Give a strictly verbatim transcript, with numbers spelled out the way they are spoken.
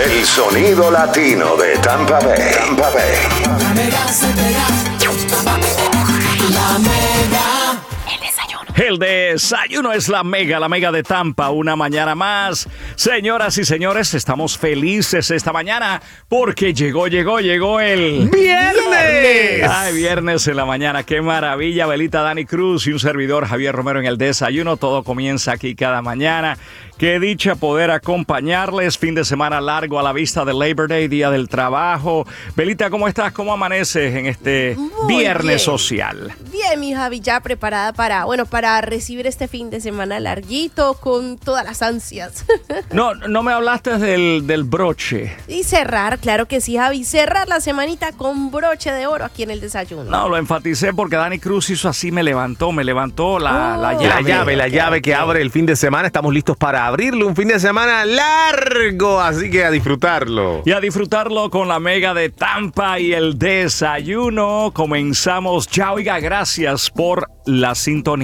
El sonido latino de Tampa Bay. Tampa Bay. La Mega se pega. La Mega. El desayuno. El desayuno es la Mega, la Mega de Tampa, una mañana más. Señoras y señores, estamos felices esta mañana porque llegó, llegó, llegó el... ¡Viernes! Ay, viernes en la mañana, qué maravilla. Belita, Dani Cruz y un servidor, Javier Romero, en el desayuno. Todo comienza aquí cada mañana. Qué dicha poder acompañarles. Fin de semana largo a la vista del Labor Day, Día del Trabajo. Belita, ¿cómo estás? ¿Cómo amaneces en este Muy viernes bien. social? Bien, mi Javi, ya preparada para, bueno, para recibir este fin de semana larguito con todas las ansias. No, no me hablaste del, del broche. Y cerrar, claro que sí, Javi, cerrar la semanita con broche de oro aquí en el desayuno. No, lo enfaticé porque Dani Cruz hizo así, me levantó, me levantó la, Oh. la La llave. llave, la llave que abre el fin de semana. Estamos listos para abrirle un fin de semana largo, así que a disfrutarlo. Y a disfrutarlo con la Mega de Tampa y el desayuno. Comenzamos ya, oiga, gracias por la sintonía.